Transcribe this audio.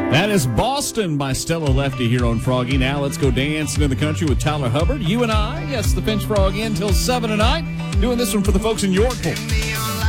That is Boston by Stella Lefty here on Froggy. Now let's go dancing in the country with Tyler Hubbard. You and I, yes, the Finch Frog in till 7 tonight. Doing this one for the folks in Yorkville.